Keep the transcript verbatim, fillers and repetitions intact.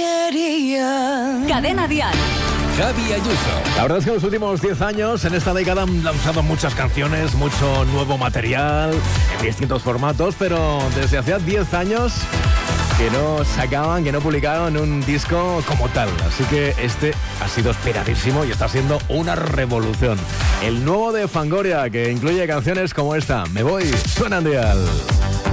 quería. Cadena Dial. Javi Ayuso. La verdad es que en los últimos diez años, en esta década, han lanzado muchas canciones, mucho nuevo material, en distintos formatos, pero desde hacía diez años que no sacaban, que no publicaban un disco como tal. Así que este ha sido esperadísimo y está siendo una revolución. El nuevo de Fangoria, que incluye canciones como esta, Me Voy, suena en Dial.